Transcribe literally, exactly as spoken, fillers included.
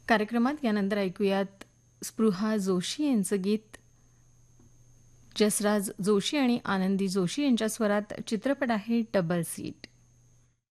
कार्यक्रमात यानंतर ऐकूयात स्पृहा जोशी यांचं गीत. जसराज जोशी आणि आनंदी जोशी यांच्या स्वरात. चित्रपट आहे डबल सीट.